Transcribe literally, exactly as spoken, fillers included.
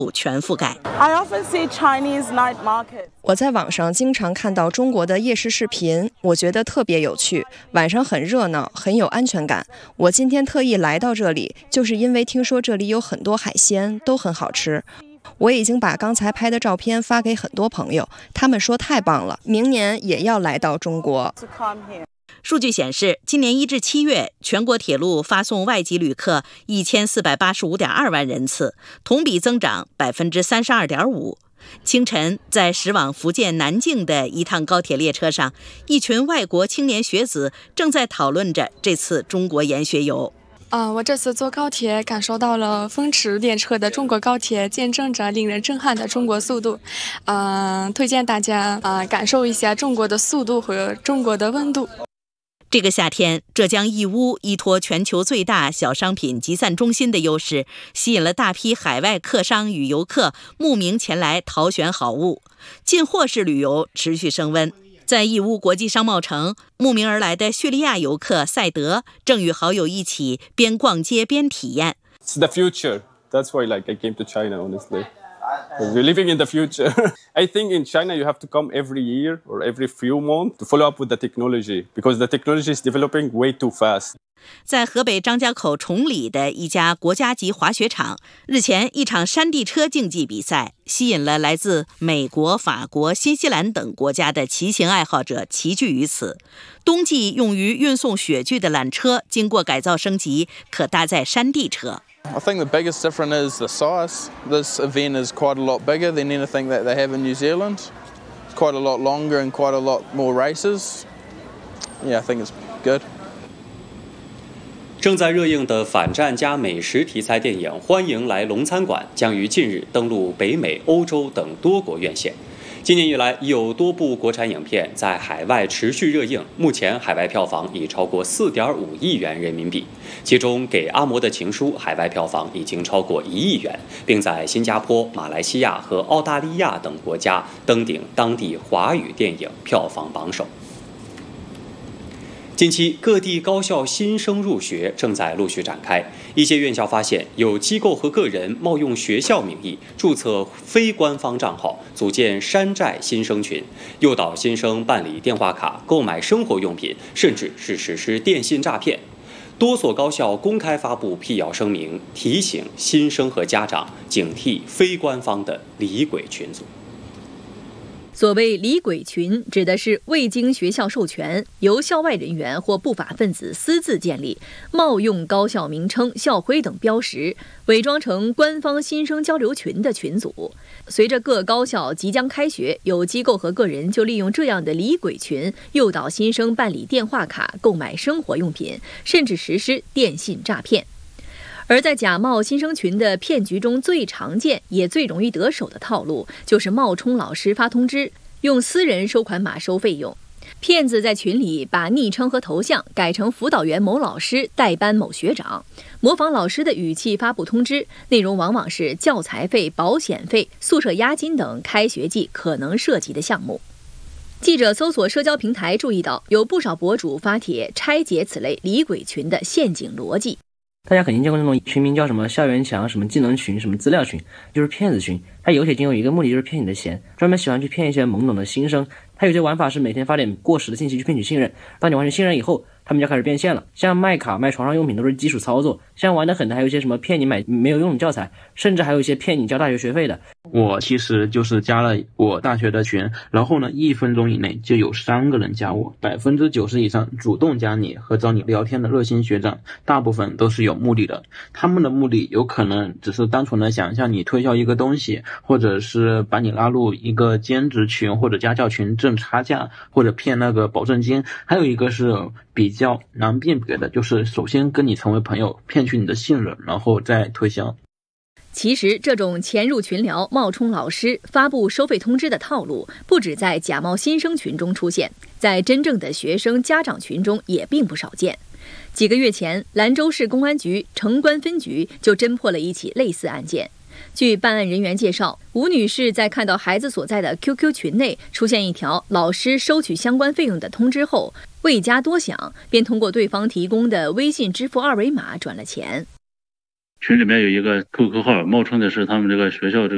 全覆盖。 我在网上经常看到中国的夜市视频，我觉得特别有趣，晚上很热闹，很有安全感。我今天特意来到这里，就是因为听说这里有很多海鲜，都很好吃。我已经把刚才拍的照片发给很多朋友，他们说太棒了，明年也要来到中国。 数据显示，今年一至七月，全国铁路发送外籍旅客一千四百八十五点二万人次，同比增长百分之三十二点五。清晨，在驶往福建南靖的一趟高铁列车上，一群外国青年学子正在讨论着这次中国研学游。 啊、呃，我这次坐高铁感受到了风驰电掣的中国高铁，见证着令人震撼的中国速度。嗯、呃，推荐大家啊、呃、感受一下中国的速度和中国的温度。 这个夏天，浙江义乌依托全球最大小商品集散中心的优势，吸引了大批海外客商与游客慕名前来淘选好物，进货式旅游持续升温。在义乌国际商贸城，慕名而来的叙利亚游客赛德正与好友一起边逛街边体验。 It's the future. That's why like I came to China, honestly. We're living in the future. I think in China you have to come every year or every few months to follow up with the technology because the technology is developing way too fast. 在河北张家口崇礼的一家国家级滑雪场，日前一场山地车竞技比赛吸引了来自美国、法国、新西兰等国家的骑行爱好者齐聚于此。冬季用于运送雪具的缆车经过改造升级，可搭载山地车。 I think the biggest difference is the size. This event is quite a lot bigger than anything that they have in New Zealand. It's quite a lot longer and quite a lot more races. Yeah, I think it's good. 正在热映的反战加美食题材电影《欢迎来龙餐馆》将于近日登陆北美、欧洲等多国院线。今年以来，已有多部国产影片在海外持续热映，目前海外票房已超过四点五亿元人民币。其中，《给阿嬷的情书》海外票房已经超过一亿元，并在新加坡、马来西亚和澳大利亚等国家登顶当地华语电影票房榜首。近期，各地高校新生入学正在陆续展开。一些院校发现，有机构和个人冒用学校名义注册非官方账号，组建山寨新生群，诱导新生办理电话卡、购买生活用品，甚至是实施电信诈骗。多所高校公开发布辟谣声明，提醒新生和家长警惕非官方的李鬼群组。 所谓李鬼群，指的是未经学校授权，由校外人员或不法分子私自建立，冒用高校名称、校徽等标识，伪装成官方新生交流群的群组。随着各高校即将开学，有机构和个人就利用这样的李鬼群，诱导新生办理电话卡、购买生活用品，甚至实施电信诈骗。而在假冒新生群的骗局中，最常见也最容易得手的套路，就是冒充老师发通知，用私人收款码收费用。骗子在群里把昵称和头像改成辅导员某老师、代班某学长，模仿老师的语气发布通知，内容往往是教材费、保险费、宿舍押金等开学季可能涉及的项目。记者搜索社交平台注意到，有不少博主发帖拆解此类李鬼群的陷阱逻辑。 大家肯定见过那种群名叫什么校园墙、什么技能群、什么资料群，就是骗子群。它有且仅有一个目的，就是骗你的钱，专门喜欢去骗一些懵懂的新生。它有些玩法是每天发点过时的信息去骗取信任，当你完全信任以后，他们就开始变现了。像卖卡、卖床上用品都是基础操作，像玩得狠的还有一些什么骗你买没有用的教材，甚至还有一些骗你交大学学费的。 我其实就是加了我大学的群，然后呢，一分钟以内就有三个人加我，百分之九十以上主动加你和找你聊天的热心学长，大部分都是有目的的。他们的目的有可能只是单纯的想向你推销一个东西，或者是把你拉入一个兼职群或者家教群挣差价，或者骗那个保证金。还有一个是比较难辨别的，就是首先跟你成为朋友，骗取你的信任，然后再推销。 其实，这种潜入群聊、冒充老师、发布收费通知的套路，不止在假冒新生群中出现，在真正的学生家长群中也并不少见。几个月前，兰州市公安局城关分局就侦破了一起类似案件。据办案人员介绍，吴女士在看到孩子所在的 Q Q 群内出现一条老师收取相关费用的通知后，未加多想，便通过对方提供的微信支付二维码转了钱。 群里面有一个 Q Q 号，冒充的是他们这个学校这个